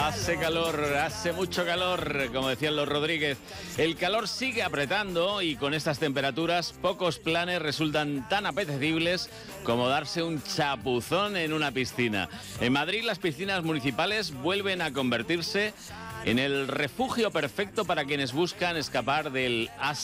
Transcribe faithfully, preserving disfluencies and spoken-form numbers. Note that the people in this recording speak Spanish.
Hace calor, hace mucho calor, como decían los Rodríguez. El calor sigue apretando y con estas temperaturas pocos planes resultan tan apetecibles como darse un chapuzón en una piscina. En Madrid las piscinas municipales vuelven a convertirse en el refugio perfecto para quienes buscan escapar del